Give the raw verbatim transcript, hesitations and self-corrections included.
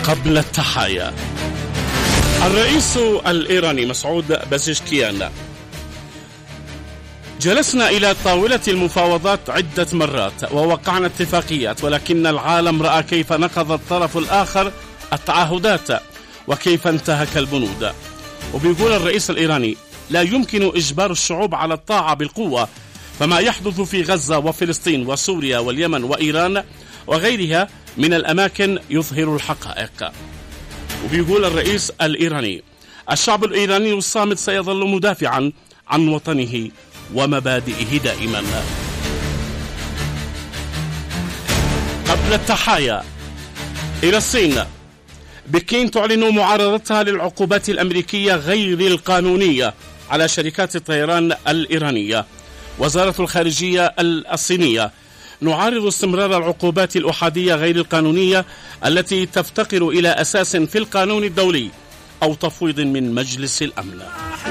قبل التحايا. الرئيس الإيراني مسعود بزشكيان: جلسنا إلى طاولة المفاوضات عدة مرات ووقعنا اتفاقيات، ولكن العالم رأى كيف نقض الطرف الآخر التعهدات وكيف انتهك البنود. وبيقول الرئيس الإيراني: لا يمكن إجبار الشعوب على الطاعة بالقوة، فما يحدث في غزة وفلسطين وسوريا واليمن وإيران وغيرها من الأماكن يظهر الحقائق. وبيقول الرئيس الإيراني: الشعب الإيراني الصامت سيظل مدافعا عن وطنه ومبادئه دائما. قبل التحايا إلى الصين: بكين تعلن معارضتها للعقوبات الأمريكية غير القانونية على شركات الطيران الإيرانية. وزارة الخارجية الصينية: نعارض استمرار العقوبات الأحادية غير القانونية التي تفتقر إلى أساس في القانون الدولي أو تفويض من مجلس الأمن.